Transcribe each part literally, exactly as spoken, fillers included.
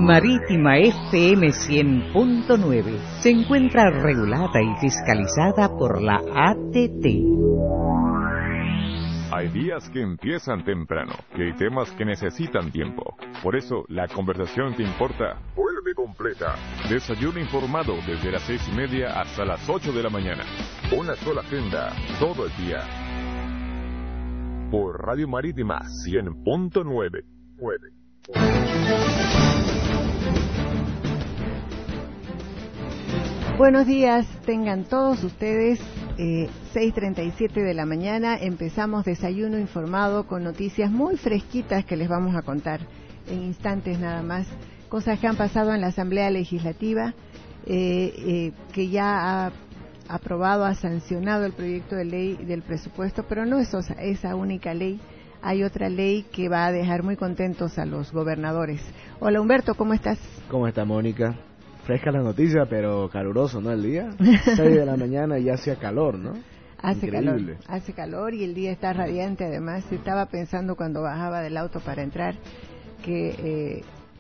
Marítima F M cien punto nueve se encuentra regulada y fiscalizada por la A T T. Hay días que empiezan temprano, que hay temas que necesitan tiempo. Por eso, la conversación que importa vuelve completa. Desayuno informado desde las seis y media hasta las ocho de la mañana. Una sola agenda, todo el día. Por Radio Marítima cien punto nueve. Buenos días, tengan todos ustedes. Eh, seis treinta y siete de la mañana, empezamos Desayuno Informado con noticias muy fresquitas que les vamos a contar en instantes nada más. Cosas que han pasado en la Asamblea Legislativa, eh, eh, que ya ha aprobado, ha sancionado el proyecto de ley del presupuesto, pero no es esa, esa única ley. Hay otra ley que va a dejar muy contentos a los gobernadores. Hola Humberto, ¿cómo estás? ¿Cómo está Mónica? Fresca la noticia, pero caluroso, ¿no? El día, seis de la mañana y ya hacía calor, ¿no? Hace Increíble. calor, hace calor y el día está radiante. Además, estaba pensando cuando bajaba del auto para entrar que eh,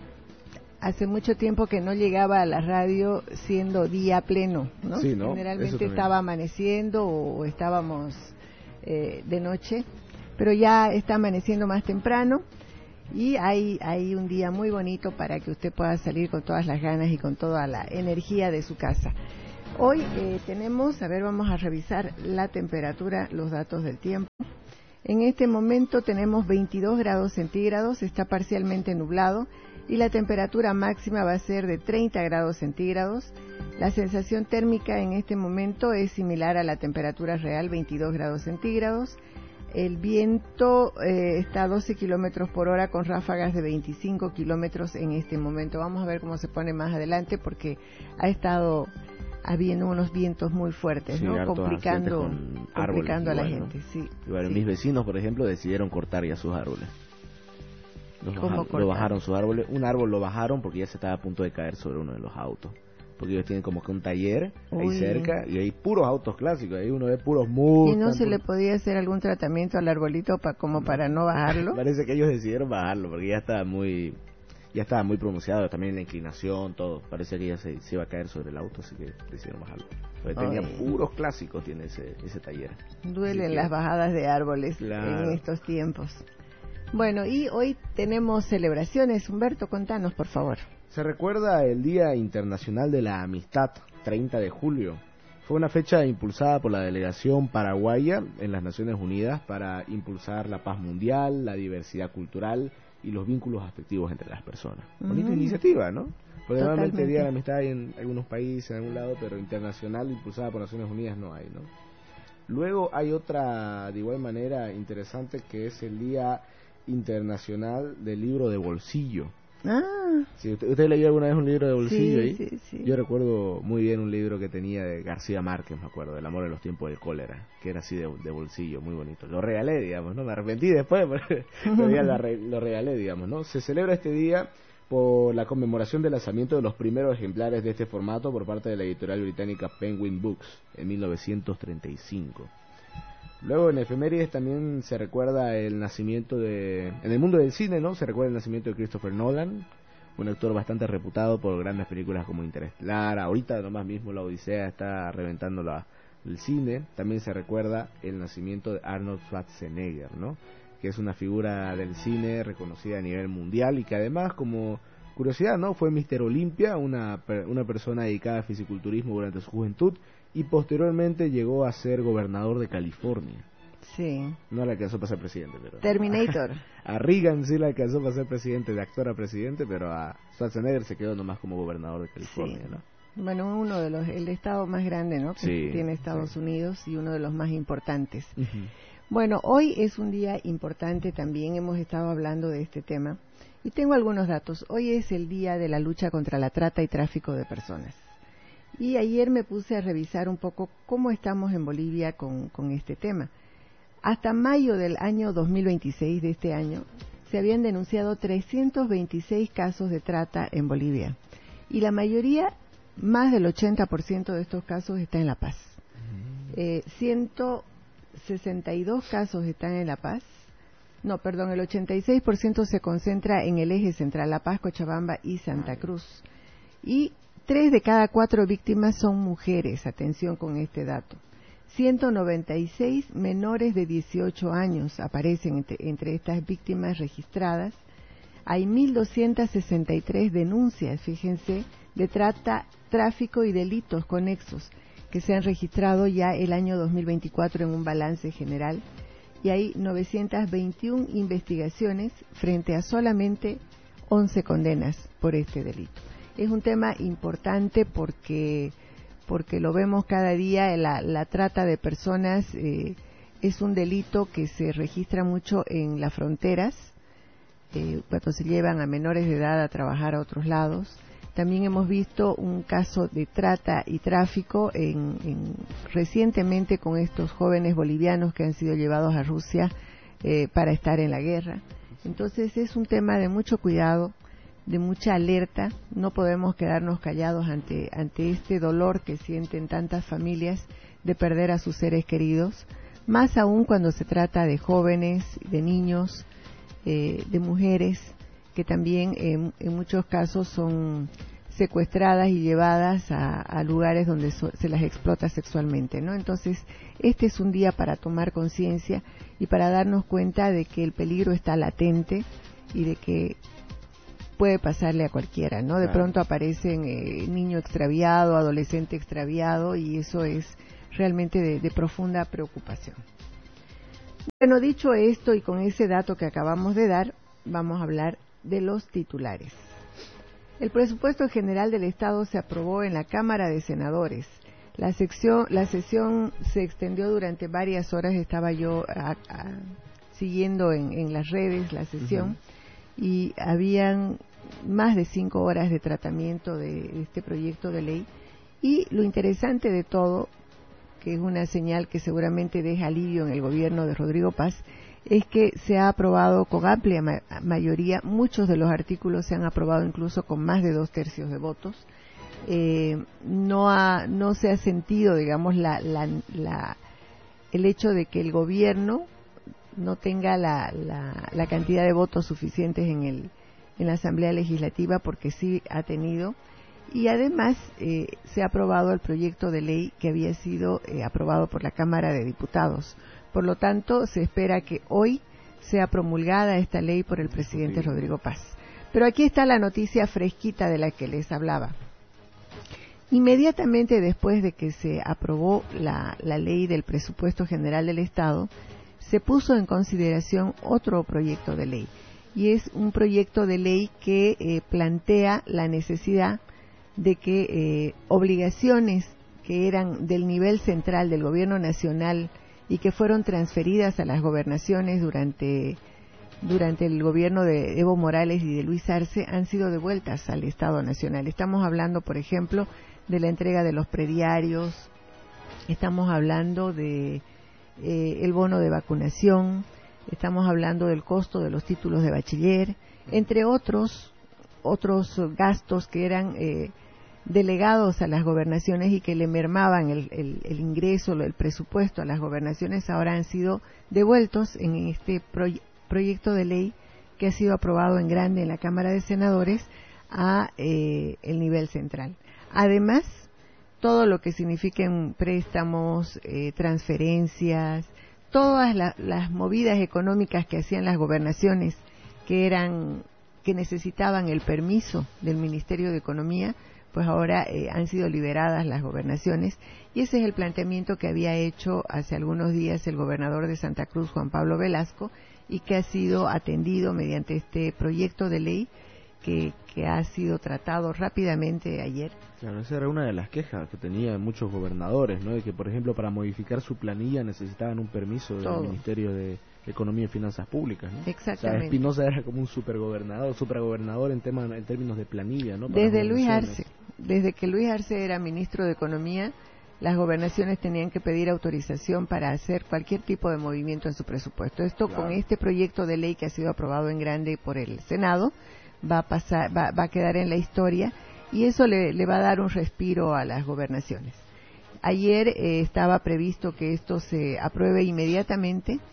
hace mucho tiempo que no llegaba a la radio siendo día pleno, ¿no? Sí, ¿no? Generalmente estaba amaneciendo o, o estábamos eh, de noche, pero ya está amaneciendo más temprano. Y hay, hay un día muy bonito para que usted pueda salir con todas las ganas y con toda la energía de su casa. Hoy eh, tenemos, a ver, vamos a revisar la temperatura, los datos del tiempo. En este momento tenemos veintidós grados centígrados, está parcialmente nublado y la temperatura máxima va a ser de treinta grados centígrados. La sensación térmica en este momento es similar a la temperatura real, veintidós grados centígrados. El viento eh, está a doce kilómetros por hora con ráfagas de veinticinco kilómetros en este momento. Vamos a ver cómo se pone más adelante porque ha estado habiendo unos vientos muy fuertes, sí, ¿no? Complicando, con complicando árboles, a la igual, gente. ¿no? Sí, igual, sí. Mis vecinos, por ejemplo, decidieron cortar ya sus árboles. Los ¿Cómo bajaron, cortar? lo bajaron sus árboles. Un árbol lo bajaron porque ya se estaba a punto de caer sobre uno de los autos. Porque ellos tienen como que un taller ahí Uy. cerca y hay puros autos clásicos. Ahí uno ve puros Mustang. ¿Y no se puros... le podía hacer algún tratamiento al arbolito pa, como no. para no bajarlo? Parece que ellos decidieron bajarlo porque ya estaba muy ya estaba muy pronunciado también la inclinación, todo. Parece que ya se, se iba a caer sobre el auto, así que decidieron bajarlo. Porque tenía Ay. puros clásicos, tiene ese, ese taller. Duelen que... las bajadas de árboles claro. en estos tiempos. Bueno, y hoy tenemos celebraciones. Humberto, contanos, por favor. Se recuerda el Día Internacional de la Amistad, treinta de julio. Fue una fecha impulsada por la delegación paraguaya en las Naciones Unidas para impulsar la paz mundial, la diversidad cultural y los vínculos afectivos entre las personas. Mm. Bonita iniciativa, ¿no? Porque normalmente el Día de la Amistad hay en algunos países, en algún lado, pero internacional impulsada por Naciones Unidas no hay, ¿no? Luego hay otra, de igual manera, interesante, que es el Día Internacional del Libro de Bolsillo. Ah. Sí, ¿usted, ¿Usted leyó alguna vez un libro de bolsillo Sí, ahí? sí, sí. Yo recuerdo muy bien un libro que tenía de García Márquez, me acuerdo, El amor en los tiempos del cólera, que era así de, de bolsillo, muy bonito. Lo regalé, digamos, ¿no? Me arrepentí después, pero ya lo, re, lo regalé, digamos, ¿no? Se celebra este día por la conmemoración del lanzamiento de los primeros ejemplares de este formato por parte de la editorial británica Penguin Books en mil novecientos treinta y cinco. Luego en efemérides también se recuerda el nacimiento de... En el mundo del cine, ¿no? Se recuerda el nacimiento de Christopher Nolan, un actor bastante reputado por grandes películas como Interestelar. Ahorita nomás mismo La Odisea está reventando la, el cine. También se recuerda el nacimiento de Arnold Schwarzenegger, ¿no? Que es una figura del cine reconocida a nivel mundial y que además, como curiosidad, ¿no? Fue míster Olympia, una, una persona dedicada a fisiculturismo durante su juventud, y posteriormente llegó a ser gobernador de California. Sí. No le alcanzó para ser presidente, pero... Terminator. A, a Reagan sí le alcanzó para ser presidente, de actor a presidente, pero a Schwarzenegger se quedó nomás como gobernador de California, sí. ¿no? Bueno, uno de los... El estado más grande, ¿no? Que sí, tiene Estados sí. Unidos y uno de los más importantes. Uh-huh. Bueno, hoy es un día importante también, hemos estado hablando de este tema. Y tengo algunos datos. Hoy es el día de la lucha contra la trata y tráfico de personas. Y ayer me puse a revisar un poco cómo estamos en Bolivia con, con este tema. Hasta mayo del año dos mil veintiséis, de este año, se habían denunciado trescientos veintiséis casos de trata en Bolivia. Y la mayoría, más del ochenta por ciento de estos casos, está en La Paz. Eh, ciento sesenta y dos casos están en La Paz, No, perdón, el ochenta y seis por ciento se concentra en el eje central, La Paz, Cochabamba y Santa Cruz. Y tres de cada cuatro víctimas son mujeres, atención con este dato. ciento noventa y seis menores de dieciocho años aparecen entre, entre estas víctimas registradas. Hay mil doscientas sesenta y tres denuncias, fíjense, de trata, tráfico y delitos conexos que se han registrado ya el año dos mil veinticuatro en un balance general. Y hay novecientas veintiuna investigaciones frente a solamente once condenas por este delito. Es un tema importante porque, porque lo vemos cada día, la, la trata de personas eh, es un delito que se registra mucho en las fronteras, eh, cuando se llevan a menores de edad a trabajar a otros lados. También hemos visto un caso de trata y tráfico en, en, recientemente con estos jóvenes bolivianos que han sido llevados a Rusia eh, para estar en la guerra. Entonces es un tema de mucho cuidado, de mucha alerta. No podemos quedarnos callados ante, ante este dolor que sienten tantas familias de perder a sus seres queridos, más aún cuando se trata de jóvenes, de niños, eh, de mujeres, que también eh, en muchos casos son secuestradas y llevadas a, a lugares donde so, se las explota sexualmente, ¿no? Entonces, este es un día para tomar conciencia y para darnos cuenta de que el peligro está latente y de que puede pasarle a cualquiera, ¿no? De Claro. pronto aparecen eh, niño extraviado, adolescente extraviado, y eso es realmente de, de profunda preocupación. Bueno, dicho esto y con ese dato que acabamos de dar, vamos a hablar de los titulares. El presupuesto general del Estado se aprobó en la Cámara de Senadores. La, sección, la sesión se extendió durante varias horas, estaba yo a, a, siguiendo en, en las redes la sesión, uh-huh. y habían más de cinco horas de tratamiento de este proyecto de ley. Y lo interesante de todo, que es una señal que seguramente deja alivio en el gobierno de Rodrigo Paz, es que se ha aprobado con amplia ma- mayoría, muchos de los artículos se han aprobado incluso con más de dos tercios de votos. Eh, no ha, no se ha sentido, digamos, la, la, la, el hecho de que el gobierno no tenga la, la, la cantidad de votos suficientes en, el, en la Asamblea Legislativa, porque sí ha tenido. Y además eh, se ha aprobado el proyecto de ley que había sido eh, aprobado por la Cámara de Diputados. Por lo tanto, se espera que hoy sea promulgada esta ley por el presidente Rodrigo Paz. Pero aquí está la noticia fresquita de la que les hablaba. Inmediatamente después de que se aprobó la, la ley del presupuesto general del Estado, se puso en consideración otro proyecto de ley. Y es un proyecto de ley que eh, plantea la necesidad de que eh, obligaciones que eran del nivel central del gobierno nacional y que fueron transferidas a las gobernaciones durante, durante el gobierno de Evo Morales y de Luis Arce han sido devueltas al Estado Nacional. Estamos hablando, por ejemplo, de la entrega de los prediarios, estamos hablando de eh, el bono de vacunación, estamos hablando del costo de los títulos de bachiller, entre otros, otros gastos que eran eh, delegados a las gobernaciones y que le mermaban el, el, el ingreso, el presupuesto a las gobernaciones, ahora han sido devueltos en este proy- proyecto de ley que ha sido aprobado en grande en la Cámara de Senadores a eh, el nivel central. Además, todo lo que signifiquen préstamos, eh, transferencias, todas la, las movidas económicas que hacían las gobernaciones, que eran que necesitaban el permiso del Ministerio de Economía, pues ahora eh, han sido liberadas las gobernaciones, y ese es el planteamiento que había hecho hace algunos días el gobernador de Santa Cruz, Juan Pablo Velasco, y que ha sido atendido mediante este proyecto de ley que, que ha sido tratado rápidamente ayer. Claro, esa era una de las quejas que tenían muchos gobernadores, ¿no? De que, por ejemplo, para modificar su planilla necesitaban un permiso Todo. del Ministerio de Economía y Finanzas Públicas, ¿no? Exactamente. O sea, Espinosa era como un supergobernador, supergobernador en, tema, en términos de planilla, ¿no? Para Desde Luis gobernaciones. Arce, desde que Luis Arce era ministro de Economía, las gobernaciones tenían que pedir autorización para hacer cualquier tipo de movimiento en su presupuesto. Esto Claro. con este proyecto de ley que ha sido aprobado en grande por el Senado va a pasar, va, va a quedar en la historia, y eso le, le va a dar un respiro a las gobernaciones. Ayer eh, estaba previsto que esto se apruebe inmediatamente,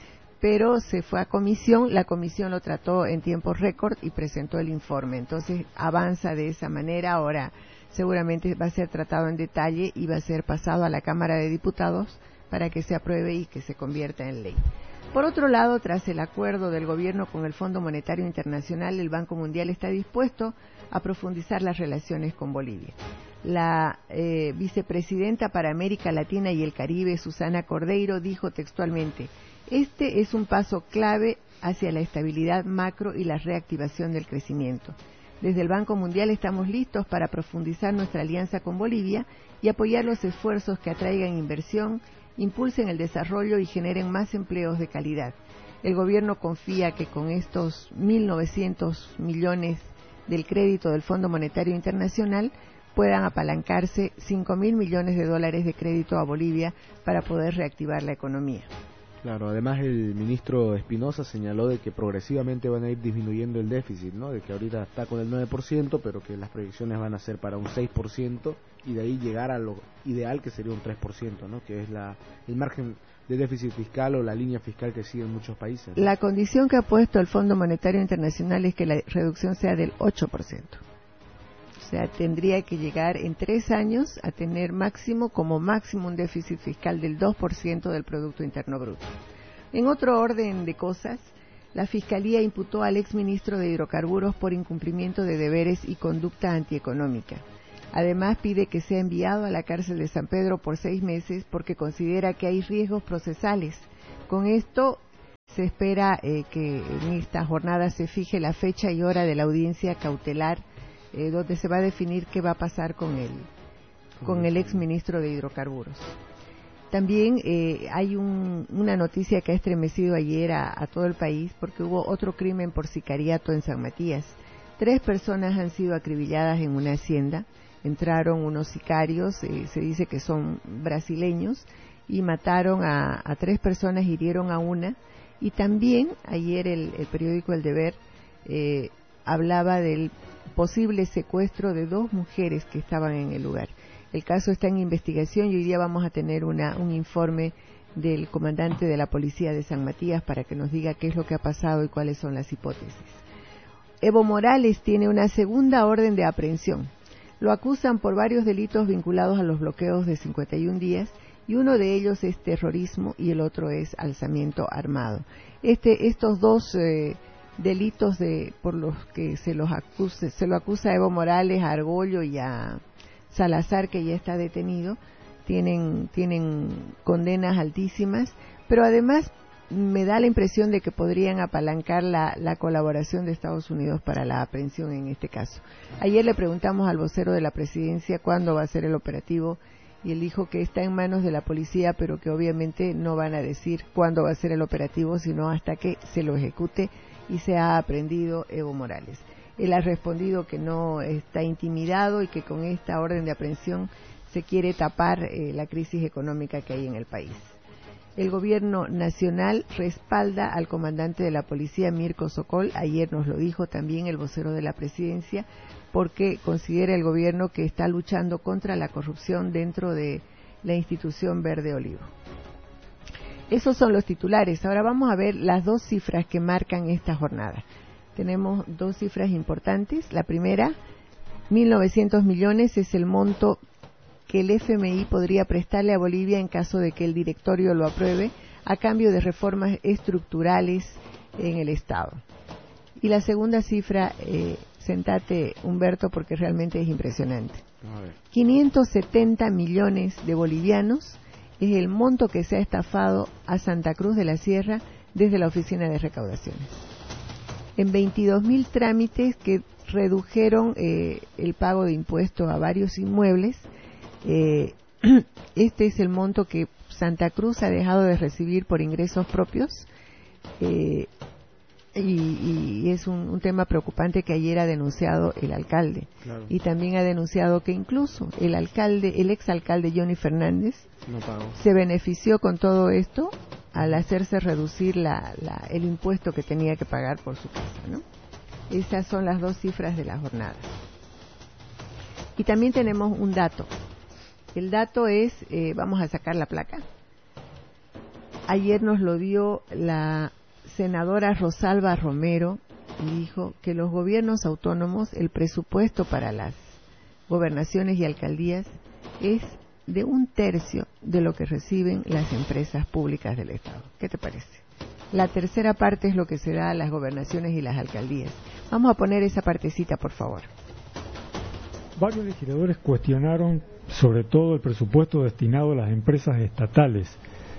pero se fue a comisión, la comisión lo trató en tiempo récord y presentó el informe, entonces avanza de esa manera. Ahora seguramente va a ser tratado en detalle y va a ser pasado a la Cámara de Diputados para que se apruebe y que se convierta en ley. Por otro lado, tras el acuerdo del gobierno con el Fondo Monetario Internacional, el Banco Mundial está dispuesto a profundizar las relaciones con Bolivia. La eh, vicepresidenta para América Latina y el Caribe, Susana Cordeiro, dijo textualmente: "Este es un paso clave hacia la estabilidad macro y la reactivación del crecimiento. Desde el Banco Mundial estamos listos para profundizar nuestra alianza con Bolivia y apoyar los esfuerzos que atraigan inversión, impulsen el desarrollo y generen más empleos de calidad. El gobierno confía que con estos mil novecientos millones del crédito del Fondo Monetario Internacional puedan apalancarse cinco mil millones de dólares de crédito a Bolivia para poder reactivar la economía". Claro, además el ministro Espinosa señaló de que progresivamente van a ir disminuyendo el déficit, ¿no? De que ahorita está con el nueve por ciento, pero que las proyecciones van a ser para un seis por ciento y de ahí llegar a lo ideal, que sería un tres por ciento, ¿no? Que es la el margen de déficit fiscal o la línea fiscal que siguen muchos países, ¿no? La condición que ha puesto el Fondo Monetario Internacional es que la reducción sea del ocho por ciento. O sea, tendría que llegar en tres años a tener máximo, como máximo, un déficit fiscal del dos por ciento del Producto Interno Bruto. En otro orden de cosas, la Fiscalía imputó al exministro de Hidrocarburos por incumplimiento de deberes y conducta antieconómica. Además, pide que sea enviado a la cárcel de San Pedro por seis meses porque considera que hay riesgos procesales. Con esto se espera eh, que en esta jornada se fije la fecha y hora de la audiencia cautelar, Eh, donde se va a definir qué va a pasar con el, con el exministro de Hidrocarburos. También eh, hay un, una noticia que ha estremecido ayer a, a todo el país, porque hubo otro crimen por sicariato en San Matías. Tres personas han sido acribilladas en una hacienda. Entraron unos sicarios, eh, se dice que son brasileños, y mataron a, a tres personas, hirieron a una. Y también ayer el, el periódico El Deber eh, hablaba del posible secuestro de dos mujeres que estaban en el lugar. El caso está en investigación y hoy día vamos a tener una, un informe del comandante de la policía de San Matías para que nos diga qué es lo que ha pasado y cuáles son las hipótesis. Evo Morales tiene una segunda orden de aprehensión. Lo acusan por varios delitos vinculados a los bloqueos de cincuenta y un días y uno de ellos es terrorismo y el otro es alzamiento armado. Este, estos dos eh, delitos de por los que se los acuse, se lo acusa a Evo Morales, a Argollo y a Salazar, que ya está detenido, tienen tienen condenas altísimas, pero además me da la impresión de que podrían apalancar la, la colaboración de Estados Unidos para la aprehensión en este caso. Ayer le preguntamos al vocero de la presidencia cuándo va a ser el operativo y él dijo que está en manos de la policía, pero que obviamente no van a decir cuándo va a ser el operativo, sino hasta que se lo ejecute y se ha aprehendido Evo Morales. Él ha respondido que no está intimidado y que con esta orden de aprehensión se quiere tapar eh, la crisis económica que hay en el país. El gobierno nacional respalda al comandante de la policía, Mirko Sokol, ayer nos lo dijo también el vocero de la presidencia, porque considera el gobierno que está luchando contra la corrupción dentro de la institución Verde Olivo. Esos son los titulares. Ahora vamos a ver las dos cifras que marcan esta jornada. Tenemos dos cifras importantes. La primera, mil novecientos millones, es el monto que el F M I podría prestarle a Bolivia en caso de que el directorio lo apruebe, a cambio de reformas estructurales en el Estado. Y la segunda cifra, eh, sentate Humberto porque realmente es impresionante. quinientos setenta millones de bolivianos es el monto que se ha estafado a Santa Cruz de la Sierra desde la Oficina de Recaudaciones. En veintidós mil trámites que redujeron eh, el pago de impuestos a varios inmuebles, eh, este es el monto que Santa Cruz ha dejado de recibir por ingresos propios, eh, y, y es un, un tema preocupante que ayer ha denunciado el alcalde. Claro. Y también ha denunciado que incluso el alcalde, el exalcalde Johnny Fernández, no pagó. Se benefició con todo esto al hacerse reducir la, la, el impuesto que tenía que pagar por su casa, ¿no? Esas son las dos cifras de la jornada. Y también tenemos un dato. El dato es, eh, vamos a sacar la placa. ayer nos lo dio la senadora Rosalba Romero, y dijo que los gobiernos autónomos, el presupuesto para las gobernaciones y alcaldías es de un tercio de lo que reciben las empresas públicas del Estado. ¿Qué te parece? La tercera parte es lo que se da a las gobernaciones y las alcaldías. Vamos a poner esa partecita, por favor. Varios legisladores cuestionaron sobre todo el presupuesto destinado a las empresas estatales.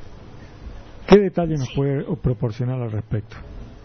¿Qué detalle nos puede proporcionar al respecto?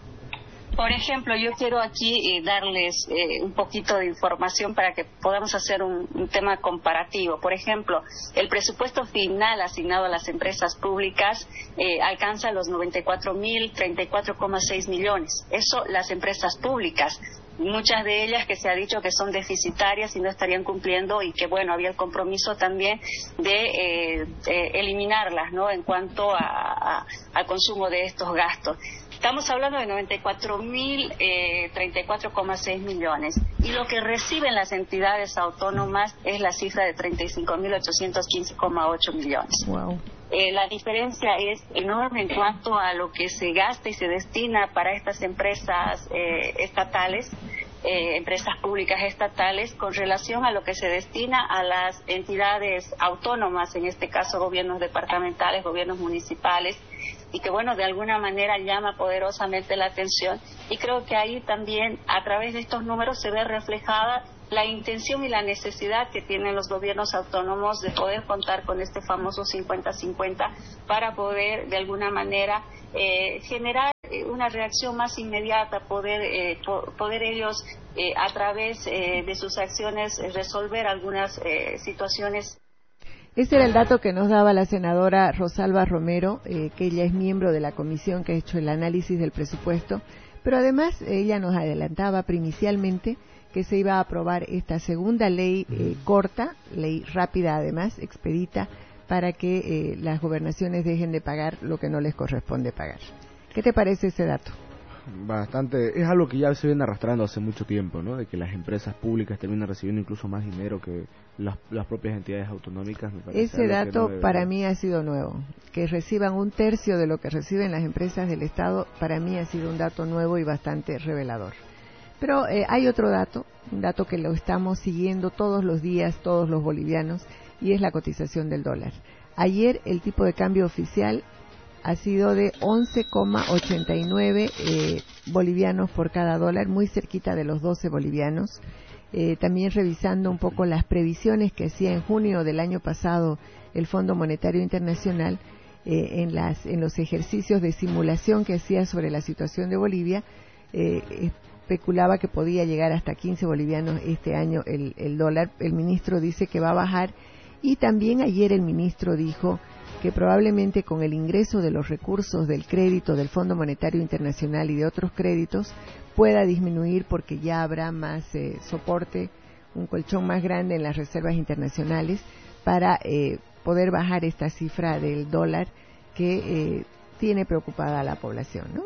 Por ejemplo, yo quiero aquí eh, darles eh, un poquito de información para que podamos hacer un, un tema comparativo. Por ejemplo, el presupuesto final asignado a las empresas públicas eh, alcanza los noventa y cuatro mil treinta y cuatro coma seis millones. Eso las empresas públicas. Muchas de ellas que se ha dicho que son deficitarias y no estarían cumpliendo, y que bueno, había el compromiso también de eh, eh, eliminarlas, ¿no?, en cuanto a, a, al consumo de estos gastos. Estamos hablando de noventa y cuatro mil treinta y cuatro coma seis millones, y lo que reciben las entidades autónomas es la cifra de treinta y cinco mil ochocientos quince coma ocho millones. Wow. Eh, la diferencia es enorme en cuanto a lo que se gasta y se destina para estas empresas eh, estatales, eh, empresas públicas estatales, con relación a lo que se destina a las entidades autónomas, en este caso gobiernos departamentales, gobiernos municipales, y que bueno, de alguna manera llama poderosamente la atención, y creo que ahí también a través de estos números se ve reflejada la intención y la necesidad que tienen los gobiernos autónomos de poder contar con este famoso cincuenta cincuenta para poder de alguna manera eh, generar una reacción más inmediata, poder eh, po- poder ellos eh, a través eh, de sus acciones eh, resolver algunas eh, situaciones. Ese era el dato que nos daba la senadora Rosalba Romero, eh, que ella es miembro de la comisión que ha hecho el análisis del presupuesto, pero además ella nos adelantaba primicialmente que se iba a aprobar esta segunda ley eh, corta, ley rápida además, expedita, para que eh, las gobernaciones dejen de pagar lo que no les corresponde pagar. ¿Qué te parece ese dato? Bastante, es algo que ya se viene arrastrando hace mucho tiempo, ¿no? De que las empresas públicas terminan recibiendo incluso más dinero que las, las propias entidades autonómicas. Me parece Ese dato no para mí ha sido nuevo. Que reciban un tercio de lo que reciben las empresas del Estado, para mí ha sido un dato nuevo y bastante revelador. Pero eh, hay otro dato, un dato que lo estamos siguiendo todos los días, todos los bolivianos, y es la cotización del dólar. Ayer el tipo de cambio oficial ha sido de once coma ochenta y nueve eh, bolivianos por cada dólar, muy cerquita de los doce bolivianos. Eh, también revisando un poco las previsiones que hacía en junio del año pasado el Fondo Monetario Internacional, eh, en, las, en los ejercicios de simulación que hacía sobre la situación de Bolivia, eh, especulaba que podía llegar hasta quince bolivianos este año el, el dólar. El ministro dice que va a bajar, y también ayer el ministro dijo que probablemente con el ingreso de los recursos del crédito del Fondo Monetario Internacional y de otros créditos pueda disminuir, porque ya habrá más eh, soporte, un colchón más grande en las reservas internacionales para eh, poder bajar esta cifra del dólar que eh, tiene preocupada a la población, ¿no?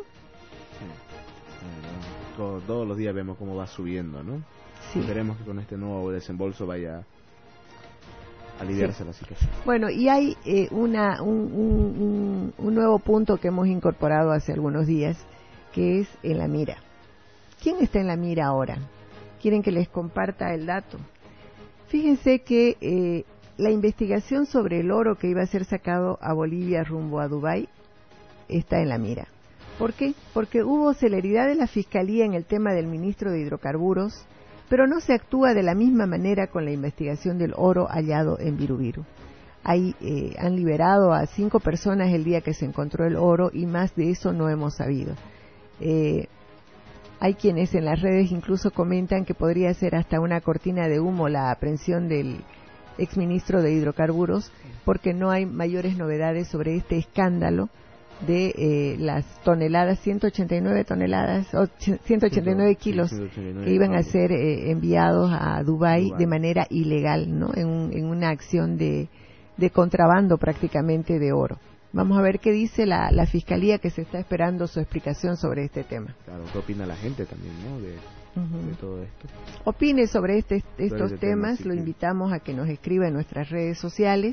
Todo, todos los días vemos cómo va subiendo, ¿no? Sí. Esperemos que con este nuevo desembolso vaya a aliviarse sí. la situación. Bueno, y hay eh, una un, un, un nuevo punto que hemos incorporado hace algunos días, que es en la mira. ¿Quién está en la mira ahora? ¿Quieren que les comparta el dato? Fíjense que eh, la investigación sobre el oro que iba a ser sacado a Bolivia rumbo a Dubái está en la mira. ¿Por qué? Porque hubo celeridad de la Fiscalía en el tema del ministro de Hidrocarburos, pero no se actúa de la misma manera con la investigación del oro hallado en Virubiru. Ahí eh, han liberado a cinco personas el día que se encontró el oro, y más de eso no hemos sabido. Eh, hay quienes en las redes incluso comentan que podría ser hasta una cortina de humo la aprehensión del exministro de Hidrocarburos, porque no hay mayores novedades sobre este escándalo de eh, las toneladas, ciento ochenta y nueve toneladas, o ciento ochenta y nueve kilos que iban a ser eh, enviados a Dubái de manera ilegal, ¿no? En, un, en una acción de, de contrabando prácticamente de oro. Vamos a ver qué dice la, la Fiscalía, que se está esperando su explicación sobre este tema. Claro, ¿qué opina la gente también, no? De, uh-huh. de todo esto. Opine sobre este, estos sobre este temas, tema, sí, lo que... invitamos a que nos escriba en nuestras redes sociales.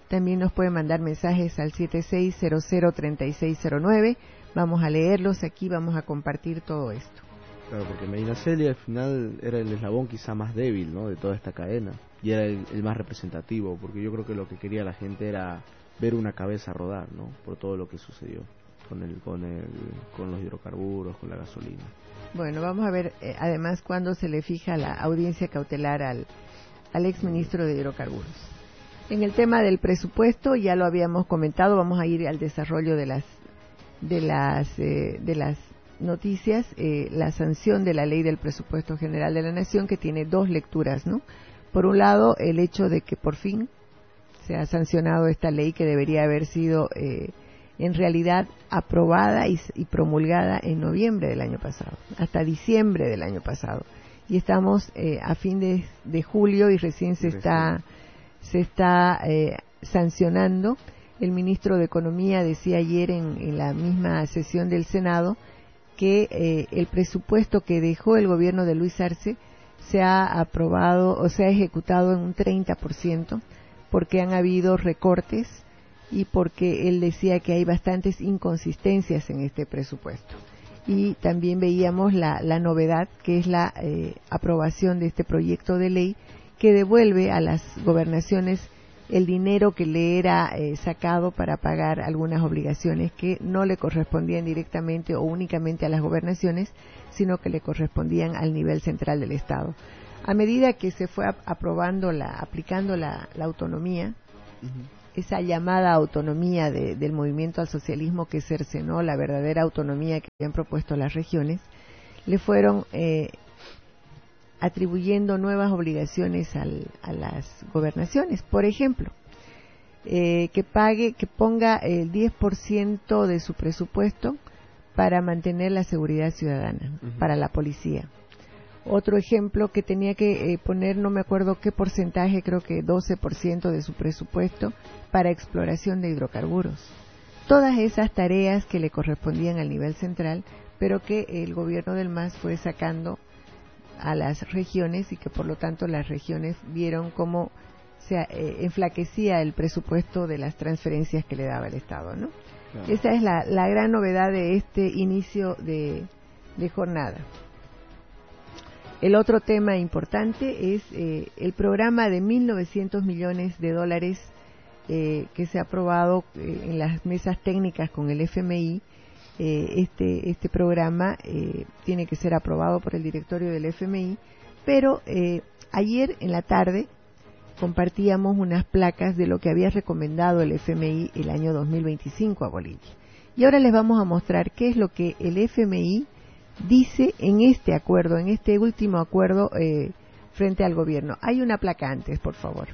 También nos pueden mandar mensajes al siete seis cero cero, tres seis cero nueve. Vamos a leerlos aquí, vamos a compartir todo esto. Claro, porque Medinaceli al final era el eslabón quizá más débil, ¿no?, de toda esta cadena, y era el, el más representativo, porque yo creo que lo que quería la gente era ver una cabeza rodar, ¿no?, por todo lo que sucedió con el con el con los hidrocarburos, con la gasolina. Bueno, vamos a ver eh, además cuándo se le fija la audiencia cautelar al al exministro de hidrocarburos. En el tema del presupuesto ya lo habíamos comentado, vamos a ir al desarrollo de las de las eh, de las noticias, eh, la sanción de la Ley del Presupuesto General de la Nación, que tiene dos lecturas, ¿no? Por un lado, el hecho de que por fin se ha sancionado esta ley que debería haber sido eh, en realidad aprobada y, y promulgada en noviembre del año pasado, hasta diciembre del año pasado. Y estamos eh, a fin de, de julio y recién se está, se está eh, sancionando. El ministro de Economía decía ayer en, en la misma sesión del Senado que eh, el presupuesto que dejó el gobierno de Luis Arce se ha aprobado o se ha ejecutado en un treinta por ciento, porque han habido recortes y porque él decía que hay bastantes inconsistencias en este presupuesto. Y también veíamos la, la novedad, que es la eh, aprobación de este proyecto de ley que devuelve a las gobernaciones el dinero que le era eh, sacado para pagar algunas obligaciones que no le correspondían directamente o únicamente a las gobernaciones, sino que le correspondían al nivel central del Estado. A medida que se fue ap- aprobando, la, aplicando la, la autonomía, uh-huh. esa llamada autonomía de, del movimiento al socialismo que cercenó la verdadera autonomía que habían propuesto las regiones, le fueron eh, atribuyendo nuevas obligaciones al, a las gobernaciones. Por ejemplo, eh, que pague, que ponga el diez por ciento de su presupuesto para mantener la seguridad ciudadana, uh-huh. para la policía. Otro ejemplo, que tenía que eh, poner, no me acuerdo qué porcentaje, creo que doce por ciento de su presupuesto para exploración de hidrocarburos. Todas esas tareas que le correspondían al nivel central, pero que el gobierno del M A S fue sacando a las regiones y que por lo tanto las regiones vieron cómo se eh, enflaquecía el presupuesto de las transferencias que le daba el Estado, ¿no? Claro. Esa es la, la gran novedad de este inicio de, de jornada. El otro tema importante es eh, el programa de mil novecientos millones de dólares eh, que se ha aprobado eh, en las mesas técnicas con el F M I. Eh, este este programa eh, tiene que ser aprobado por el directorio del F M I, pero eh, ayer en la tarde compartíamos unas placas de lo que había recomendado el F M I el año dos mil veinticinco a Bolivia. Y ahora les vamos a mostrar qué es lo que el F M I dice en este acuerdo, en este último acuerdo eh, frente al gobierno. Hay una placa antes, por favor.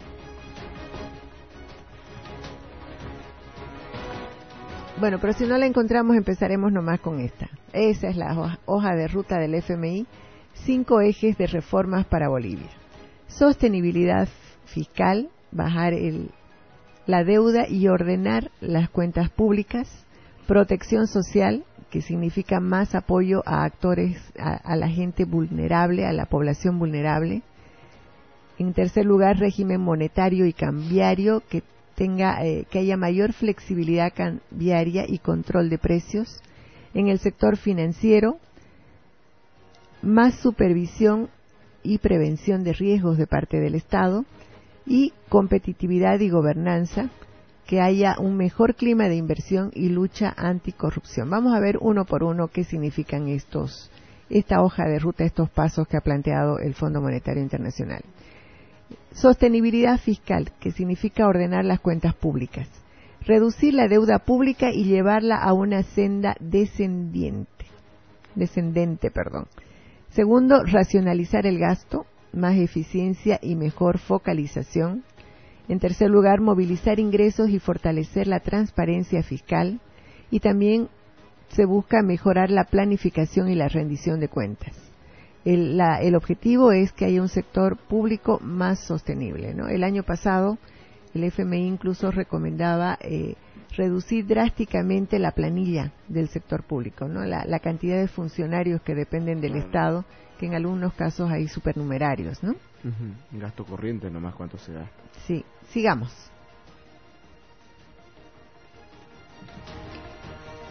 Bueno, pero si no la encontramos, empezaremos nomás con esta. Esa es la hoja, hoja de ruta del F M I, cinco ejes de reformas para Bolivia. Sostenibilidad fiscal, bajar el, la deuda y ordenar las cuentas públicas. Protección social, que significa más apoyo a actores, a, a la gente vulnerable, a la población vulnerable. En tercer lugar, régimen monetario y cambiario, que tenga eh, que haya mayor flexibilidad cambiaria y control de precios. En el sector financiero, más supervisión y prevención de riesgos de parte del Estado, y competitividad y gobernanza, que haya un mejor clima de inversión y lucha anticorrupción. Vamos a ver uno por uno qué significan estos, esta hoja de ruta, estos pasos que ha planteado el Fondo Monetario Internacional. Sostenibilidad fiscal, que significa ordenar las cuentas públicas, reducir la deuda pública y llevarla a una senda descendiente, descendente, perdón. Segundo, racionalizar el gasto, más eficiencia y mejor focalización. En tercer lugar, movilizar ingresos y fortalecer la transparencia fiscal. Y también se busca mejorar la planificación y la rendición de cuentas. El, la, el objetivo es que haya un sector público más sostenible, ¿no? El año pasado el F M I incluso recomendaba eh, reducir drásticamente la planilla del sector público, ¿no? La, la cantidad de funcionarios que dependen del Estado, que en algunos casos hay supernumerarios, ¿no? Uh-huh. Gasto corriente nomás, ¿cuánto se gasta? Sí, sigamos.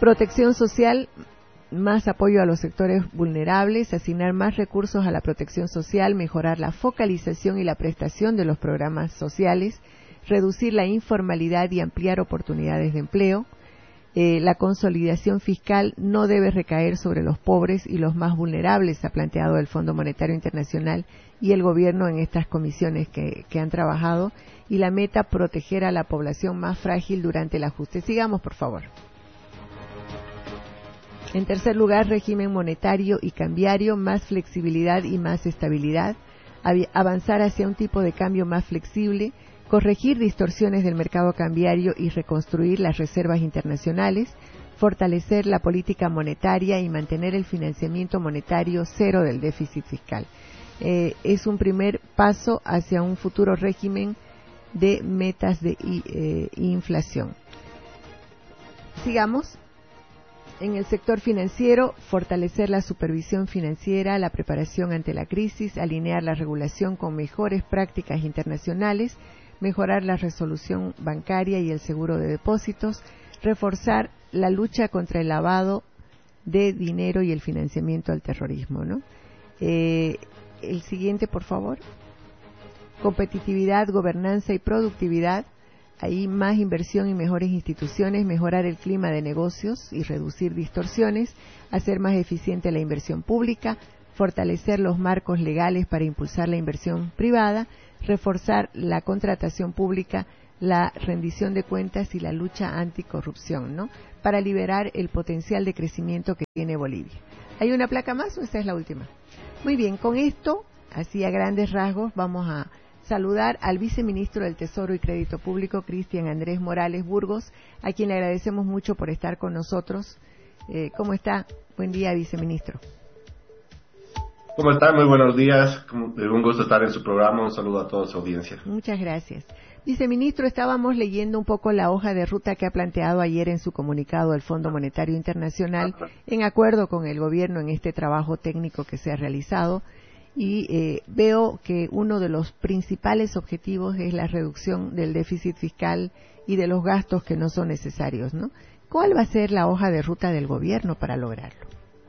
Protección social, más apoyo a los sectores vulnerables, asignar más recursos a la protección social, mejorar la focalización y la prestación de los programas sociales, reducir la informalidad y ampliar oportunidades de empleo. Eh, la consolidación fiscal no debe recaer sobre los pobres y los más vulnerables, ha planteado el Fondo Monetario Internacional y el gobierno en estas comisiones que, que han trabajado, y la meta, proteger a la población más frágil durante el ajuste. Sigamos, por favor. En tercer lugar, régimen monetario y cambiario, más flexibilidad y más estabilidad, avanzar hacia un tipo de cambio más flexible, corregir distorsiones del mercado cambiario y reconstruir las reservas internacionales, fortalecer la política monetaria y mantener el financiamiento monetario cero del déficit fiscal. Eh, es un primer paso hacia un futuro régimen de metas de eh, inflación. Sigamos. En el sector financiero, fortalecer la supervisión financiera, la preparación ante la crisis, alinear la regulación con mejores prácticas internacionales, mejorar la resolución bancaria y el seguro de depósitos, reforzar la lucha contra el lavado de dinero y el financiamiento al terrorismo, ¿no? Eh, el siguiente, por favor. Competitividad, gobernanza y productividad. Ahí más inversión y mejores instituciones, mejorar el clima de negocios y reducir distorsiones, hacer más eficiente la inversión pública, fortalecer los marcos legales para impulsar la inversión privada, reforzar la contratación pública, la rendición de cuentas y la lucha anticorrupción, ¿no? Para liberar el potencial de crecimiento que tiene Bolivia. ¿Hay una placa más o esta es la última? Muy bien, con esto, así a grandes rasgos, vamos a saludar al viceministro del Tesoro y Crédito Público, Cristian Andrés Morales Burgos, a quien le agradecemos mucho por estar con nosotros. Eh, ¿Cómo está? Buen día, viceministro. ¿Cómo está? Muy buenos días. Un gusto estar en su programa. Un saludo a toda su audiencia. Muchas gracias. Viceministro, estábamos leyendo un poco la hoja de ruta que ha planteado ayer en su comunicado el Fondo Monetario Internacional, en acuerdo con el gobierno en este trabajo técnico que se ha realizado. Y eh, veo que uno de los principales objetivos es la reducción del déficit fiscal y de los gastos que no son necesarios, ¿no? ¿Cuál va a ser la hoja de ruta del gobierno para lograrlo?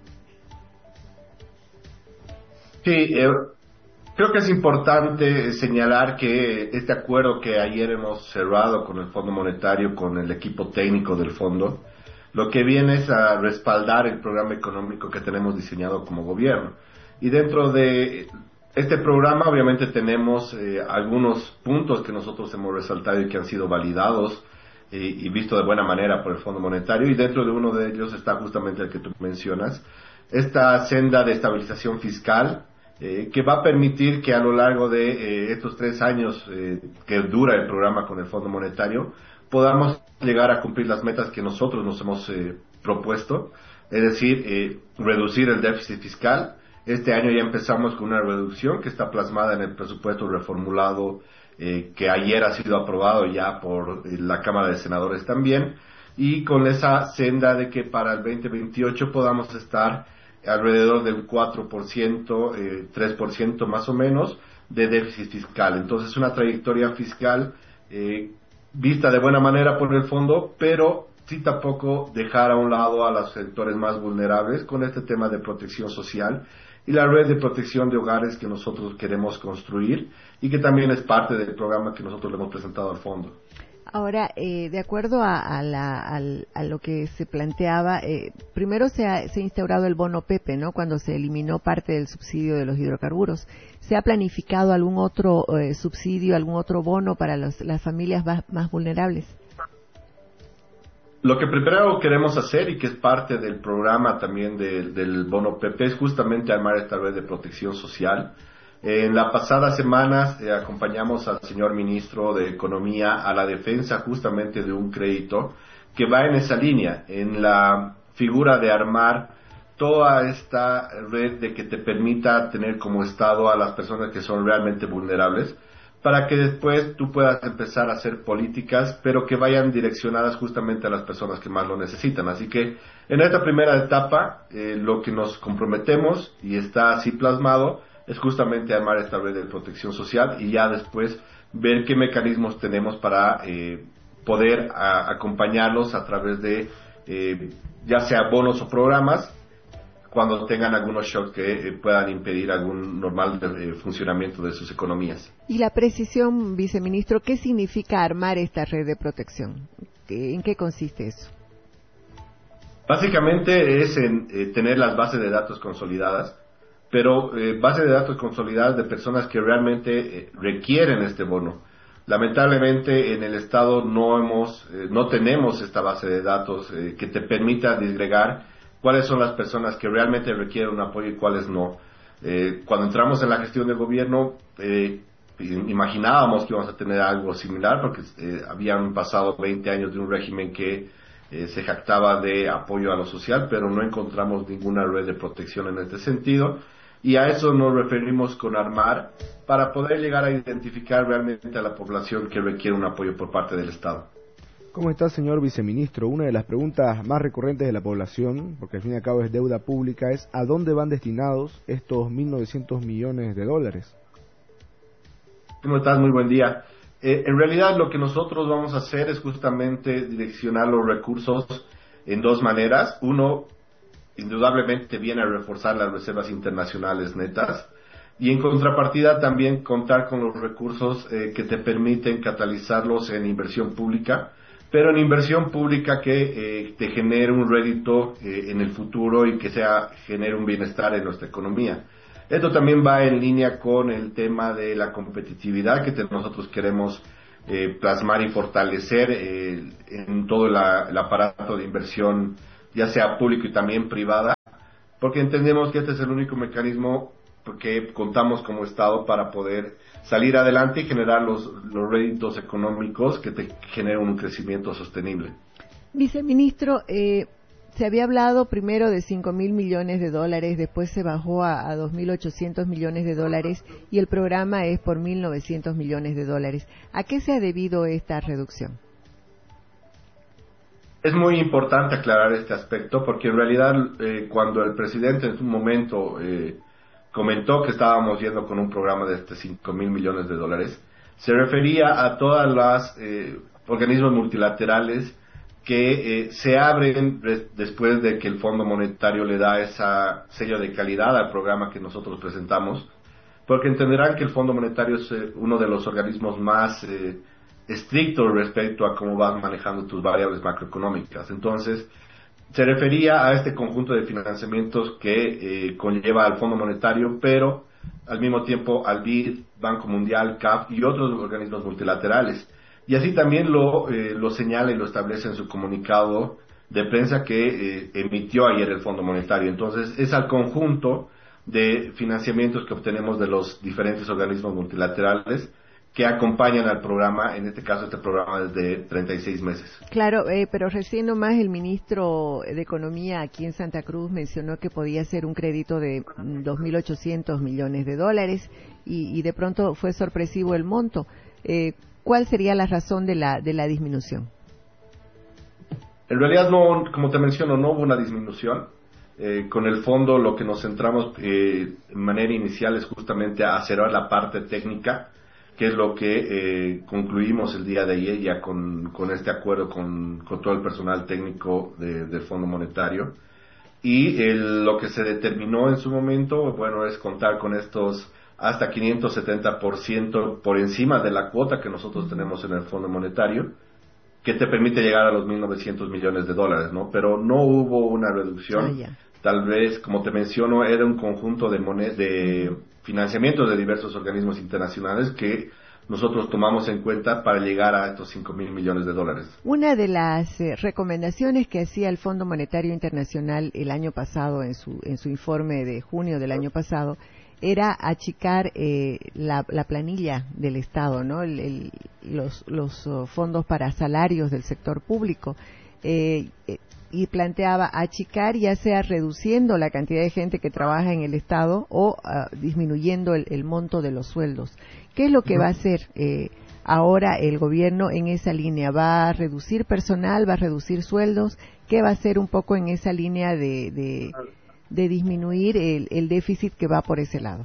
Sí, eh, creo que es importante señalar que este acuerdo que ayer hemos cerrado con el Fondo Monetario, con el equipo técnico del fondo, lo que viene es a respaldar el programa económico que tenemos diseñado como gobierno. Y dentro de este programa obviamente tenemos eh, algunos puntos que nosotros hemos resaltado y que han sido validados eh, y visto de buena manera por el Fondo Monetario, y dentro de uno de ellos está justamente el que tú mencionas, esta senda de estabilización fiscal eh, que va a permitir que a lo largo de eh, estos tres años eh, que dura el programa con el Fondo Monetario podamos llegar a cumplir las metas que nosotros nos hemos eh, propuesto, es decir, eh, reducir el déficit fiscal. Este año ya empezamos con una reducción que está plasmada en el presupuesto reformulado eh, que ayer ha sido aprobado ya por eh, la Cámara de Senadores también, y con esa senda de que para el veinte veintiocho podamos estar alrededor del cuatro por ciento, eh, tres por ciento más o menos de déficit fiscal. Entonces una trayectoria fiscal eh, vista de buena manera por el fondo, pero sí tampoco dejar a un lado a los sectores más vulnerables con este tema de protección social y la red de protección de hogares que nosotros queremos construir y que también es parte del programa que nosotros le hemos presentado al fondo. Ahora, eh, de acuerdo a, a, la, a, a lo que se planteaba, eh, primero se ha, se ha instaurado el bono Pepe, ¿no? Cuando se eliminó parte del subsidio de los hidrocarburos. ¿Se ha planificado algún otro eh, subsidio, algún otro bono para los, las familias más, más vulnerables? Lo que primero queremos hacer, y que es parte del programa también de, del bono Pepe, es justamente armar esta red de protección social. En la pasada semana eh, acompañamos al señor ministro de Economía a la defensa justamente de un crédito que va en esa línea, en la figura de armar toda esta red de que te permita tener como Estado a las personas que son realmente vulnerables, para que después tú puedas empezar a hacer políticas, pero que vayan direccionadas justamente a las personas que más lo necesitan. Así que en esta primera etapa, eh, lo que nos comprometemos, y está así plasmado, es justamente armar esta red de protección social y ya después ver qué mecanismos tenemos para eh, poder a, acompañarlos a través de eh, ya sea bonos o programas, cuando tengan algunos shocks que eh, puedan impedir algún normal eh, funcionamiento de sus economías. Y la precisión, viceministro, ¿qué significa armar esta red de protección? ¿En qué consiste eso? Básicamente es en eh, tener las bases de datos consolidadas, pero eh, bases de datos consolidadas de personas que realmente eh, requieren este bono. Lamentablemente en el Estado no hemos, eh, no tenemos esta base de datos eh, que te permita disgregar cuáles son las personas que realmente requieren un apoyo y cuáles no. Eh, cuando entramos en la gestión del gobierno, eh, imaginábamos que íbamos a tener algo similar, porque eh, habían pasado veinte años de un régimen que eh, se jactaba de apoyo a lo social, pero no encontramos ninguna red de protección en este sentido, y a eso nos referimos con armar, para poder llegar a identificar realmente a la población que requiere un apoyo por parte del Estado. ¿Cómo está, señor viceministro? Una de las preguntas más recurrentes de la población, porque al fin y al cabo es deuda pública, es ¿a dónde van destinados estos mil novecientos millones de dólares? ¿Cómo estás? Muy buen día. Eh, en realidad lo que nosotros vamos a hacer es justamente direccionar los recursos en dos maneras. Uno, indudablemente viene a reforzar las reservas internacionales netas, y en contrapartida también contar con los recursos eh, que te permiten catalizarlos en inversión pública, pero en inversión pública que eh, te genere un rédito eh, en el futuro y que sea genere un bienestar en nuestra economía. Esto también va en línea con el tema de la competitividad que te, nosotros queremos eh, plasmar y fortalecer eh, en todo la, el aparato de inversión, ya sea público y también privada, porque entendemos que este es el único mecanismo que contamos como Estado para poder salir adelante y generar los, los réditos económicos que te generen un crecimiento sostenible. Viceministro, eh, se había hablado primero de cinco mil millones de dólares, después se bajó a, a dos mil ochocientos millones de dólares y el programa es por mil novecientos millones de dólares. ¿A qué se ha debido esta reducción? Es muy importante aclarar este aspecto porque en realidad eh, cuando el presidente en su momento eh, comentó que estábamos yendo con un programa de este cinco mil millones de dólares, se refería a todas las eh, organismos multilaterales que eh, se abren re- después de que el Fondo Monetario le da esa sello de calidad al programa que nosotros presentamos, porque entenderán que el Fondo Monetario es eh, uno de los organismos más eh, estrictos respecto a cómo vas manejando tus variables macroeconómicas. Entonces, se refería a este conjunto de financiamientos que eh, conlleva al Fondo Monetario, pero al mismo tiempo al B I D, Banco Mundial, C A F y otros organismos multilaterales. Y así también lo, eh, lo señala y lo establece en su comunicado de prensa que eh, emitió ayer el Fondo Monetario. Entonces, es al conjunto de financiamientos que obtenemos de los diferentes organismos multilaterales que acompañan al programa, en este caso este programa es de treinta y seis meses. Claro, eh, pero recién nomás el ministro de Economía aquí en Santa Cruz mencionó que podía ser un crédito de dos mil ochocientos millones de dólares y, y de pronto fue sorpresivo el monto. Eh, ¿Cuál sería la razón de la, de la disminución? En realidad, no, como te menciono, no hubo una disminución. Eh, con el fondo lo que nos centramos eh, de manera inicial es justamente a cerrar la parte técnica, que es lo que eh, concluimos el día de ayer ya con, con este acuerdo con, con todo el personal técnico de, del Fondo Monetario. Y el, lo que se determinó en su momento, bueno, es contar con estos hasta quinientos setenta por ciento por encima de la cuota que nosotros tenemos en el Fondo Monetario, que te permite llegar a los mil novecientos millones de dólares, ¿no? Pero no hubo una reducción. Ah, yeah. Tal vez, como te menciono, era un conjunto de, moned- de financiamientos de diversos organismos internacionales que nosotros tomamos en cuenta para llegar a estos cinco mil millones de dólares. Una de las eh, recomendaciones que hacía el Fondo Monetario Internacional el año pasado, en su, en su informe de junio del año pasado, era achicar eh, la, la planilla del Estado, ¿no? El, el, los, los uh, fondos para salarios del sector público. Eh, eh, y planteaba achicar, ya sea reduciendo la cantidad de gente que trabaja en el Estado o uh, disminuyendo el, el monto de los sueldos. ¿Qué es lo que va a hacer eh, ahora el gobierno en esa línea? ¿Va a reducir personal? ¿Va a reducir sueldos? ¿Qué va a hacer un poco en esa línea de, de, de disminuir el, el déficit que va por ese lado?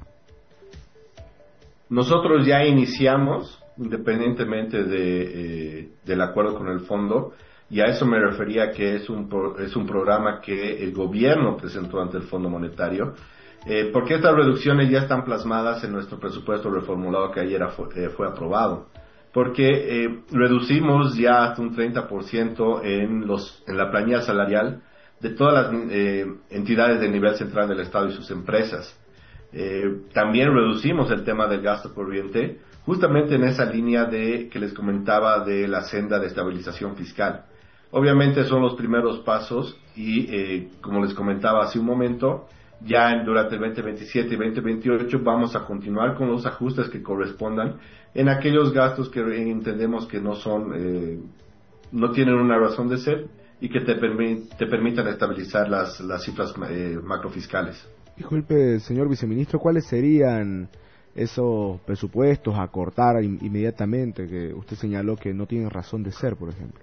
Nosotros ya iniciamos, independientemente de, eh, del acuerdo con el fondo, y a eso me refería que es un, pro, es un programa que el gobierno presentó ante el Fondo Monetario, eh, porque estas reducciones ya están plasmadas en nuestro presupuesto reformulado que ayer fue, eh, fue aprobado, porque eh, reducimos ya hasta un treinta por ciento en, los, en la planilla salarial de todas las eh, entidades del nivel central del Estado y sus empresas. Eh, también reducimos el tema del gasto corriente, justamente en esa línea de que les comentaba de la senda de estabilización fiscal. Obviamente son los primeros pasos y, eh, como les comentaba hace un momento, ya en, durante el veinte veintisiete y veinte veintiocho vamos a continuar con los ajustes que correspondan en aquellos gastos que entendemos que no son, eh, no tienen una razón de ser y que te, permi te permitan estabilizar las, las cifras eh, macrofiscales. Disculpe, señor viceministro, ¿cuáles serían esos presupuestos a cortar in inmediatamente que usted señaló que no tienen razón de ser, por ejemplo?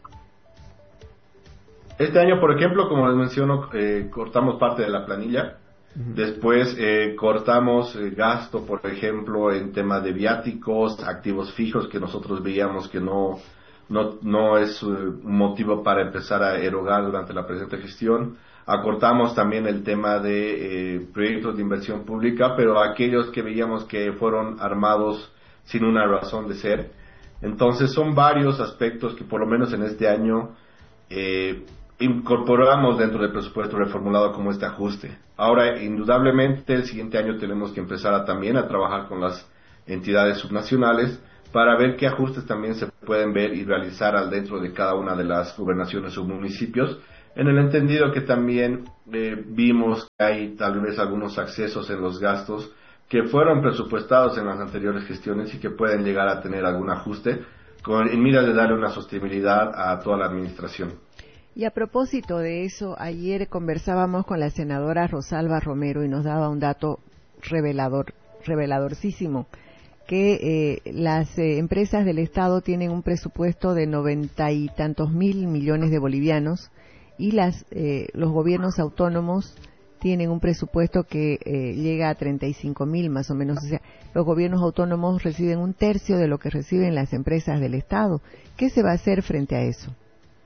Este año, por ejemplo, como les menciono, eh, cortamos parte de la planilla. Uh-huh. Después eh, cortamos eh, gasto, por ejemplo, en temas de viáticos, activos fijos que nosotros veíamos que no, no, no es uh, un motivo para empezar a erogar durante la presente gestión. Acortamos también el tema de eh, proyectos de inversión pública, pero aquellos que veíamos que fueron armados sin una razón de ser. Entonces son varios aspectos que por lo menos en este año eh, incorporamos dentro del presupuesto reformulado como este ajuste. Ahora, indudablemente, el siguiente año tenemos que empezar a, también a trabajar con las entidades subnacionales para ver qué ajustes también se pueden ver y realizar al dentro de cada una de las gobernaciones o municipios, en el entendido que también eh, vimos que hay tal vez algunos accesos en los gastos que fueron presupuestados en las anteriores gestiones y que pueden llegar a tener algún ajuste con, en miras de darle una sostenibilidad a toda la administración. Y a propósito de eso, ayer conversábamos con la senadora Rosalba Romero y nos daba un dato revelador, reveladorcísimo, que eh, las eh, empresas del Estado tienen un presupuesto de noventa y tantos mil millones de bolivianos y las eh, los gobiernos autónomos tienen un presupuesto que eh, llega a treinta y cinco mil más o menos. O sea, los gobiernos autónomos reciben un tercio de lo que reciben las empresas del Estado. ¿Qué se va a hacer frente a eso?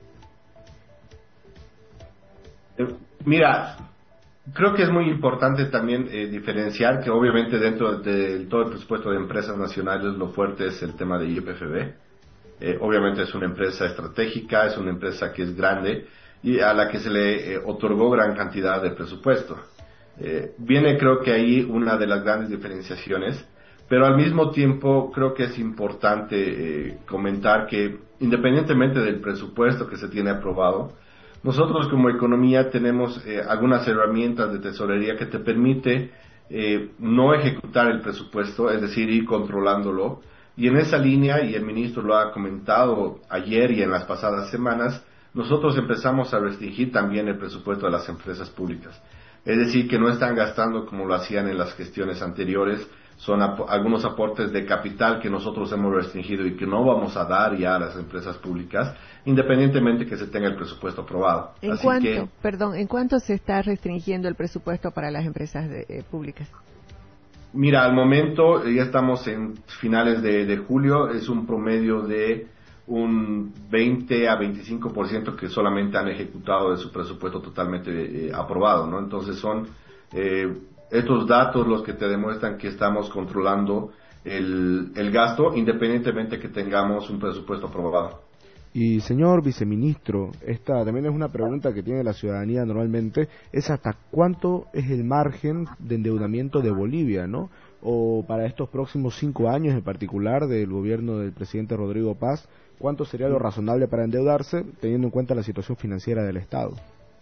Mira, creo que es muy importante también eh, diferenciar que obviamente dentro de todo el presupuesto de empresas nacionales lo fuerte es el tema de Y P F B. Eh, obviamente es una empresa estratégica, es una empresa que es grande y a la que se le eh, otorgó gran cantidad de presupuesto. Eh, viene creo que ahí una de las grandes diferenciaciones, pero al mismo tiempo creo que es importante eh, comentar que independientemente del presupuesto que se tiene aprobado, nosotros como economía tenemos eh, algunas herramientas de tesorería que te permite eh, no ejecutar el presupuesto, es decir, ir controlándolo. Y en esa línea, y el ministro lo ha comentado ayer y en las pasadas semanas, nosotros empezamos a restringir también el presupuesto de las empresas públicas. Es decir, que no están gastando como lo hacían en las gestiones anteriores, son ap- algunos aportes de capital que nosotros hemos restringido y que no vamos a dar ya a las empresas públicas, independientemente que se tenga el presupuesto aprobado. ¿En Así cuánto, que, perdón, en cuánto se está restringiendo el presupuesto para las empresas de, eh, públicas? Mira, al momento ya estamos en finales de, de julio, es un promedio de un veinte a veinticinco por ciento que solamente han ejecutado de su presupuesto totalmente eh, aprobado, ¿no? Entonces son eh, estos datos los que te demuestran que estamos controlando el, el gasto independientemente que tengamos un presupuesto aprobado. Y señor viceministro, esta también es una pregunta que tiene la ciudadanía normalmente, es hasta cuánto es el margen de endeudamiento de Bolivia, ¿no? O para estos próximos cinco años en particular del gobierno del presidente Rodrigo Paz, ¿cuánto sería lo razonable para endeudarse teniendo en cuenta la situación financiera del Estado?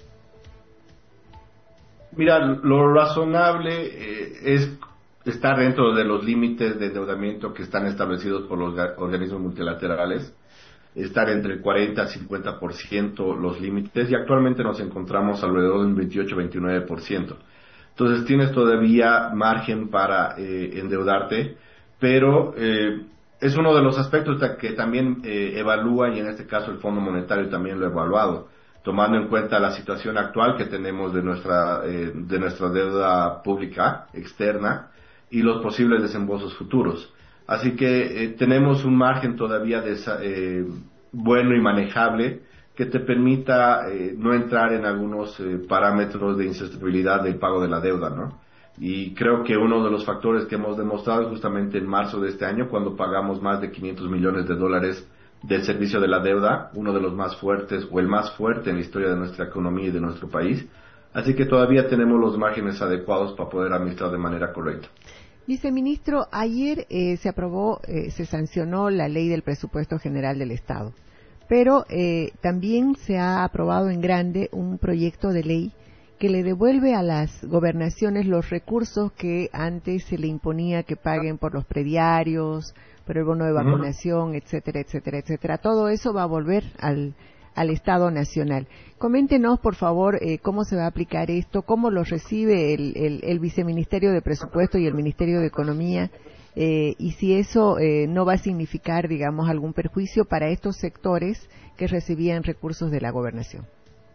Mira, lo razonable eh, es estar dentro de los límites de endeudamiento que están establecidos por los organismos multilaterales, estar entre el cuarenta a cincuenta por ciento los límites, y actualmente nos encontramos alrededor de un veintiocho a veintinueve por ciento. Entonces tienes todavía margen para eh, endeudarte, pero eh, es uno de los aspectos que también eh, evalúa, y en este caso el Fondo Monetario también lo ha evaluado, tomando en cuenta la situación actual que tenemos de nuestra eh, de nuestra deuda pública externa y los posibles desembolsos futuros. Así que eh, tenemos un margen todavía de esa, eh, bueno y manejable que te permita eh, no entrar en algunos eh, parámetros de insostenibilidad del pago de la deuda, ¿no? Y creo que uno de los factores que hemos demostrado es justamente en marzo de este año, cuando pagamos más de quinientos millones de dólares del servicio de la deuda, uno de los más fuertes o el más fuerte en la historia de nuestra economía y de nuestro país. Así que todavía tenemos los márgenes adecuados para poder administrar de manera correcta. Viceministro, ayer eh, se aprobó, eh, se sancionó la ley del presupuesto general del Estado, pero eh, también se ha aprobado en grande un proyecto de ley que le devuelve a las gobernaciones los recursos que antes se le imponía que paguen por los prediarios, por el bono de vacunación, uh-huh. etcétera, etcétera, etcétera. Todo eso va a volver al, al Estado Nacional. Coméntenos, por favor, eh, cómo se va a aplicar esto, cómo lo recibe el, el, el Viceministerio de Presupuesto y el Ministerio de Economía, eh, y si eso eh, no va a significar, digamos, algún perjuicio para estos sectores que recibían recursos de la gobernación.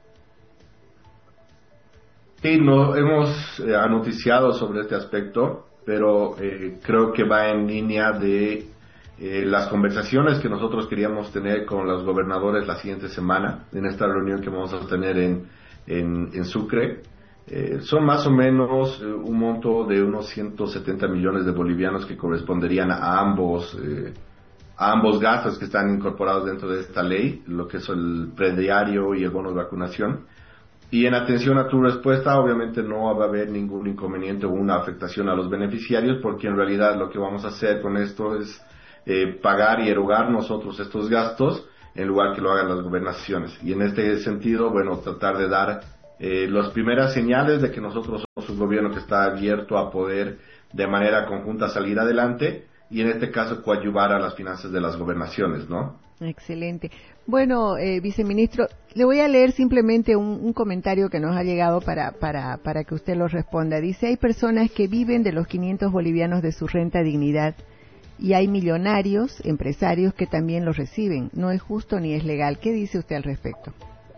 Sí, no, hemos eh, anoticiado sobre este aspecto, pero eh, creo que va en línea de eh, las conversaciones que nosotros queríamos tener con los gobernadores la siguiente semana, en esta reunión que vamos a tener en, en, en Sucre. Eh, son más o menos eh, un monto de unos ciento setenta millones de bolivianos que corresponderían a ambos, eh, a ambos gastos que están incorporados dentro de esta ley, lo que es el prediario y el bono de vacunación. Y en atención a tu respuesta, obviamente no va a haber ningún inconveniente o una afectación a los beneficiarios, porque en realidad lo que vamos a hacer con esto es eh, pagar y erogar nosotros estos gastos en lugar que lo hagan las gobernaciones. Y en este sentido, bueno, tratar de dar eh, las primeras señales de que nosotros somos un gobierno que está abierto a poder de manera conjunta salir adelante y en este caso coadyuvar a las finanzas de las gobernaciones, ¿no? Excelente. Bueno, eh, viceministro, le voy a leer simplemente un, un comentario que nos ha llegado para, para, para que usted lo responda. Dice, hay personas que viven de los quinientos bolivianos de su renta dignidad y hay millonarios, empresarios que también los reciben. No es justo ni es legal. ¿Qué dice usted al respecto?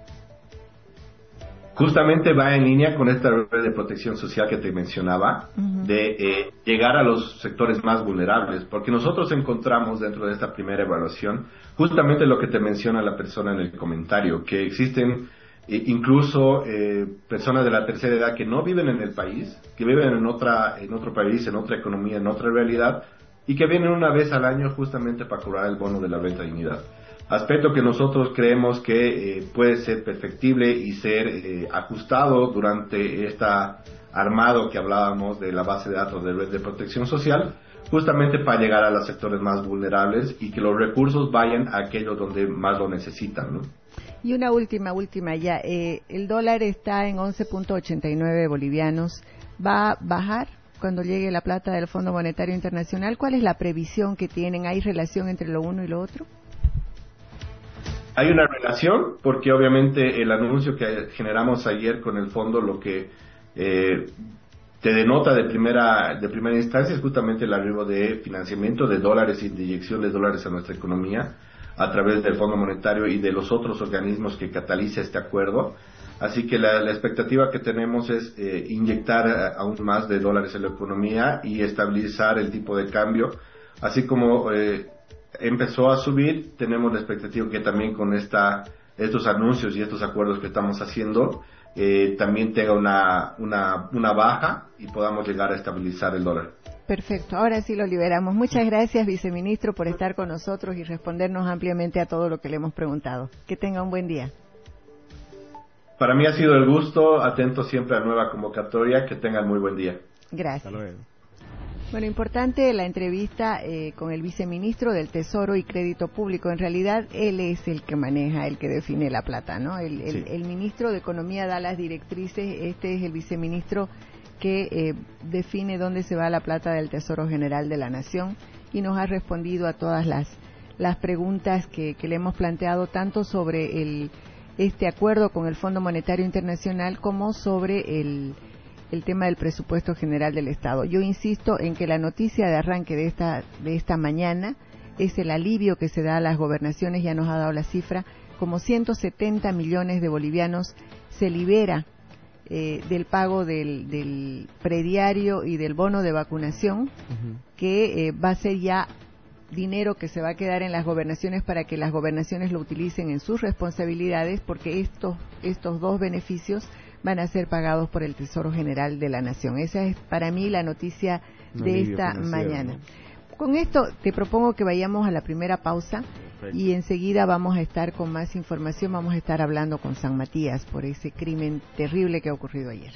Justamente va en línea con esta red de protección social que te mencionaba, uh-huh. de eh, llegar a los sectores más vulnerables, porque nosotros encontramos dentro de esta primera evaluación justamente lo que te menciona la persona en el comentario, que existen eh, incluso eh, personas de la tercera edad que no viven en el país, que viven en otra en otro país, en otra economía, en otra realidad, y que vienen una vez al año justamente para cobrar el bono de la renta dignidad. Aspecto que nosotros creemos que eh, puede ser perfectible y ser eh, ajustado durante este armado que hablábamos de la base de datos de red de protección social, justamente para llegar a los sectores más vulnerables y que los recursos vayan a aquellos donde más lo necesitan, ¿no? Y una última, última ya. Eh, el dólar está en once punto ochenta y nueve bolivianos. ¿Va a bajar cuando llegue la plata del Fondo Monetario Internacional? ¿Cuál es la previsión que tienen? ¿Hay relación entre lo uno y lo otro? Hay una relación, porque obviamente el anuncio que generamos ayer con el fondo lo que eh, te denota de primera de primera instancia es justamente el arribo de financiamiento de dólares y de inyección de dólares a nuestra economía a través del Fondo Monetario y de los otros organismos que cataliza este acuerdo. Así que la, la expectativa que tenemos es eh, inyectar aún más de dólares en la economía y estabilizar el tipo de cambio, así como eh, empezó a subir, tenemos la expectativa que también con esta estos anuncios y estos acuerdos que estamos haciendo eh, también tenga una, una, una baja y podamos llegar a estabilizar el dólar. Perfecto, ahora sí lo liberamos. Muchas gracias, viceministro, por estar con nosotros y respondernos ampliamente a todo lo que le hemos preguntado. Que tenga un buen día. Para mí ha sido el gusto, atento siempre a nueva convocatoria, que tengan muy buen día. Gracias. Hasta luego. Bueno, importante la entrevista eh, con el viceministro del Tesoro y Crédito Público. En realidad, él es el que maneja, el que define la plata, ¿no? El, el, sí. el ministro de Economía da las directrices, este es el viceministro que eh, define dónde se va la plata del Tesoro General de la Nación y nos ha respondido a todas las, las preguntas que, que le hemos planteado, tanto sobre el, este acuerdo con el Fondo Monetario Internacional como sobre el... el tema del presupuesto general del Estado. Yo insisto en que la noticia de arranque de esta de esta mañana es el alivio que se da a las gobernaciones, ya nos ha dado la cifra, como ciento setenta millones de bolivianos se libera eh, del pago del, del prediario y del bono de vacunación, uh-huh. que eh, va a ser ya dinero que se va a quedar en las gobernaciones para que las gobernaciones lo utilicen en sus responsabilidades, porque estos, estos dos beneficios van a ser pagados por el Tesoro General de la Nación. Esa es para mí la noticia de esta mañana. ¿No? Con esto te propongo que vayamos a la primera pausa. Perfecto. Y enseguida vamos a estar con más información, vamos a estar hablando con San Matías por ese crimen terrible que ha ocurrido ayer.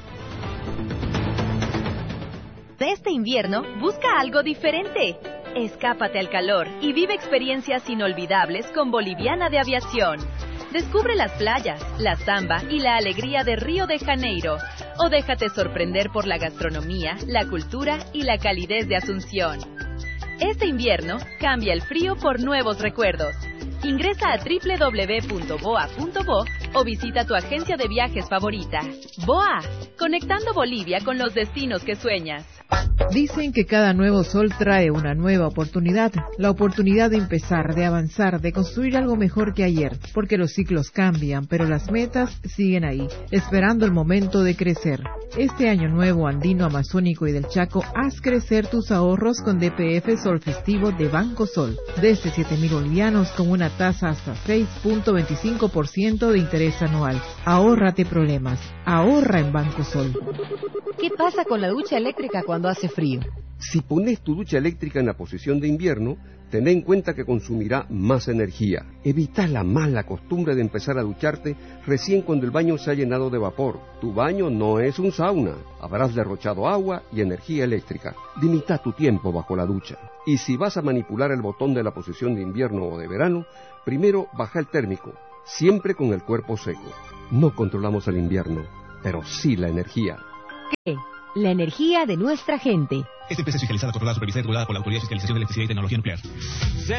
Este invierno, busca algo diferente. Escápate al calor y vive experiencias inolvidables con Boliviana de Aviación. Descubre las playas, la samba y la alegría de Río de Janeiro. O déjate sorprender por la gastronomía, la cultura y la calidez de Asunción. Este invierno, cambia el frío por nuevos recuerdos. Ingresa a doble u doble u doble u punto boa punto bo o visita tu agencia de viajes favorita. B O A, conectando Bolivia con los destinos que sueñas. Dicen que cada nuevo sol trae una nueva oportunidad, la oportunidad de empezar, de avanzar, de construir algo mejor que ayer, porque los ciclos cambian, pero las metas siguen ahí, esperando el momento de crecer. Este año nuevo andino, amazónico y del Chaco, haz crecer tus ahorros con D P F Sol Festivo de Banco Sol, desde siete mil bolivianos con una tasa hasta seis punto veinticinco por ciento de interés anual. Ahórrate problemas, ahorra en Banco Sol. ¿Qué pasa con la ducha eléctrica cuando hace frío? Si pones tu ducha eléctrica en la posición de invierno, ten en cuenta que consumirá más energía. Evita la mala costumbre de empezar a ducharte recién cuando el baño se ha llenado de vapor. Tu baño no es un sauna. Habrás derrochado agua y energía eléctrica. Limita tu tiempo bajo la ducha. Y si vas a manipular el botón de la posición de invierno o de verano, primero baja el térmico, siempre con el cuerpo seco. No controlamos el invierno, pero sí la energía. ¿Qué? La energía de nuestra gente. Esta empresa es fiscalizada, controlada, supervisada y regulada por la Autoridad de Fiscalización de Electricidad y Tecnología Nuclear.